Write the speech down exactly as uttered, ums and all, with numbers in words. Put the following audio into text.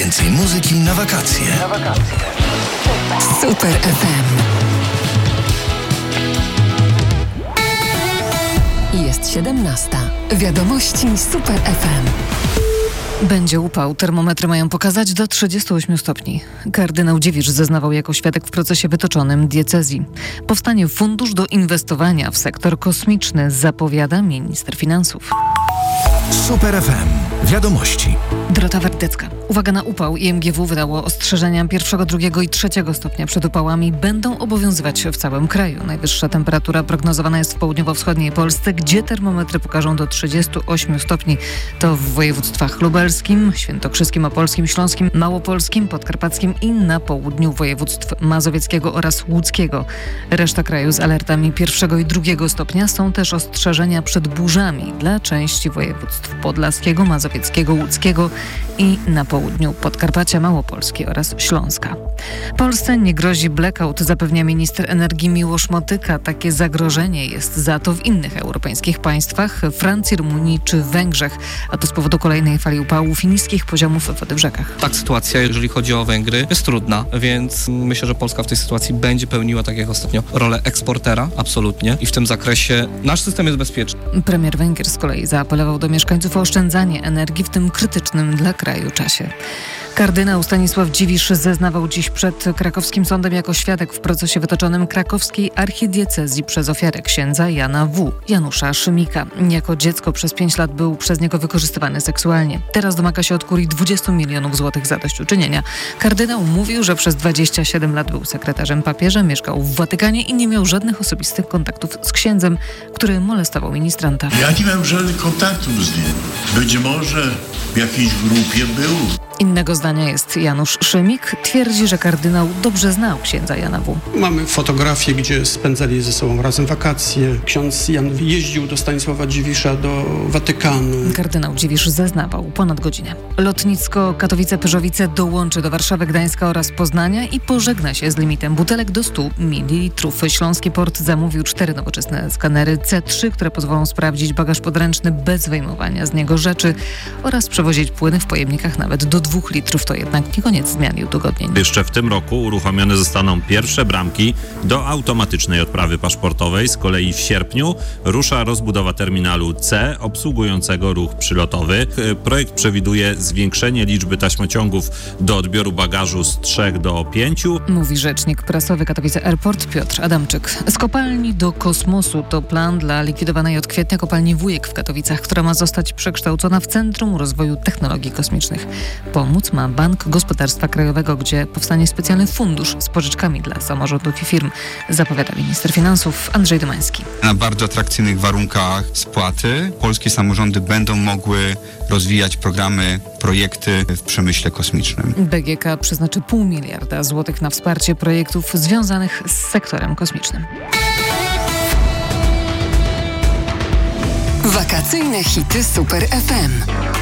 Więcej muzyki na wakacje. Na wakacje. Super F M. Jest siedemnasta. Wiadomości Super F M. Będzie upał. Termometry mają pokazać do trzydziestu ośmiu stopni. Kardynał Dziwisz zeznawał jako świadek w procesie wytoczonym diecezji. Powstanie fundusz do inwestowania w sektor kosmiczny, zapowiada minister finansów. Super F M. Wiadomości. Dorota Wardecka. Uwaga na upał. I M G W wydało ostrzeżenia pierwszego, drugiego i trzeciego stopnia przed upałami. Będą obowiązywać w całym kraju. Najwyższa temperatura prognozowana jest w południowo-wschodniej Polsce, gdzie termometry pokażą do trzydziestu ośmiu stopni. To w województwach lubelskim, świętokrzyskim, opolskim, śląskim, małopolskim, podkarpackim i na południu województw mazowieckiego oraz łódzkiego. Reszta kraju z alertami pierwszego i drugiego stopnia. Są też ostrzeżenia przed burzami dla części województw podlaskiego, mazowieckiego, łódzkiego i na południu Podkarpacia, Małopolski oraz Śląska. Polsce nie grozi blackout, zapewnia minister energii Miłosz Motyka. Takie zagrożenie jest za to w innych europejskich państwach, Francji, Rumunii czy Węgrzech, a to z powodu kolejnej fali upałów i niskich poziomów wody w rzekach. Tak, sytuacja, jeżeli chodzi o Węgry, jest trudna, więc myślę, że Polska w tej sytuacji będzie pełniła, tak jak ostatnio, rolę eksportera, absolutnie. I w tym zakresie nasz system jest bezpieczny. Premier Węgier z kolei zaapelował do mieszkańców o oszczędzanie energii w tym krytycznym dla kraju czasie. Kardynał Stanisław Dziwisz zeznawał dziś przed krakowskim sądem jako świadek w procesie wytoczonym krakowskiej archidiecezji przez ofiarę księdza Jana W., Janusza Szymika. Jako dziecko przez pięć lat był przez niego wykorzystywany seksualnie. Teraz domaga się od kurii dwudziestu milionów złotych zadośćuczynienia. Kardynał mówił, że przez dwadzieścia siedem lat był sekretarzem papieża, mieszkał w Watykanie i nie miał żadnych osobistych kontaktów z księdzem, który molestował ministranta. Ja nie miałem żadnych kontaktów z nim. Być może w jakiejś grupie był. Innego zdania jest Janusz Szymik. Twierdzi, że kardynał dobrze znał księdza Jana W. Mamy fotografie, gdzie spędzali ze sobą razem wakacje. Ksiądz Jan jeździł do Stanisława Dziwisza do Watykanu. Kardynał Dziwisz zeznawał ponad godzinę. Lotnisko Katowice-Pyrzowice dołączy do Warszawy, Gdańska oraz Poznania i pożegna się z limitem butelek do stu mililitrów. Śląski Port zamówił cztery nowoczesne skanery C trzy, które pozwolą sprawdzić bagaż podręczny bez wyjmowania z niego rzeczy oraz przewozić płyny w pojemnikach nawet do dwóch litrów. To jednak nie koniec zmian i udogodnień. Jeszcze w tym roku uruchomione zostaną pierwsze bramki do automatycznej odprawy paszportowej. Z kolei w sierpniu rusza rozbudowa terminalu C obsługującego ruch przylotowy. Projekt przewiduje zwiększenie liczby taśmociągów do odbioru bagażu z trzech do pięciu. Mówi rzecznik prasowy Katowice Airport Piotr Adamczyk. Z kopalni do kosmosu to plan dla likwidowanej od kwietnia kopalni Wujek w Katowicach, która ma zostać przekształcona w Centrum Rozwoju Technologii Kosmicznych. Pomóc ma Bank Gospodarstwa Krajowego, gdzie powstanie specjalny fundusz z pożyczkami dla samorządów i firm, zapowiada minister finansów Andrzej Domański. Na bardzo atrakcyjnych warunkach spłaty polskie samorządy będą mogły rozwijać programy, projekty w przemyśle kosmicznym. B G K przeznaczy pół miliarda złotych na wsparcie projektów związanych z sektorem kosmicznym. Wakacyjne hity Super F M.